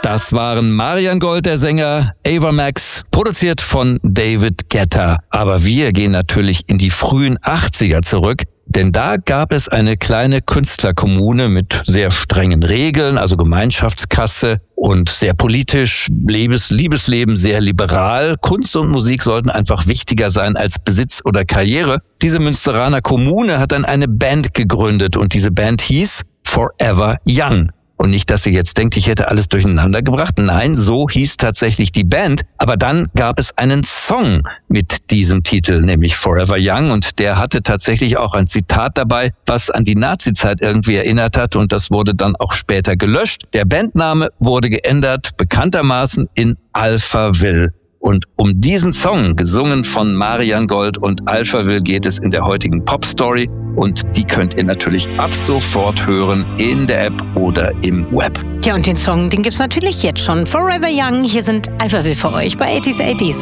Das waren Marian Gold, der Sänger, Ava Max, produziert von David Guetta. Aber wir gehen natürlich in die frühen 80er zurück, denn da gab es eine kleine Künstlerkommune mit sehr strengen Regeln, also Gemeinschaftskasse und sehr politisch, Liebesleben sehr liberal. Kunst und Musik sollten einfach wichtiger sein als Besitz oder Karriere. Diese Münsteraner Kommune hat dann eine Band gegründet und diese Band hieß Forever Young. Und nicht, dass ihr jetzt denkt, ich hätte alles durcheinander gebracht. Nein, so hieß tatsächlich die Band. Aber dann gab es einen Song mit diesem Titel, nämlich Forever Young. Und der hatte tatsächlich auch ein Zitat dabei, was an die Nazi-Zeit irgendwie erinnert hat. Und das wurde dann auch später gelöscht. Der Bandname wurde geändert, bekanntermaßen in Alphaville. Und um diesen Song, gesungen von Marian Gold und Alphaville, geht es in der heutigen Pop-Story. Und die könnt ihr natürlich ab sofort hören in der App oder im Web. Ja, und den Song, den gibt's natürlich jetzt schon. Forever Young, hier sind Alphaville für euch bei 80s.